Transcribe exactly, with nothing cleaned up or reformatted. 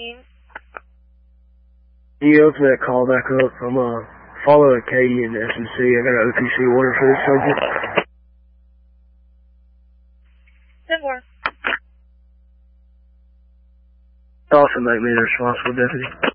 team. Can you open that call back up? I'm uh, following Katie in S and C. I got an O P C order for this subject. ten four. Also make me the responsible deputy.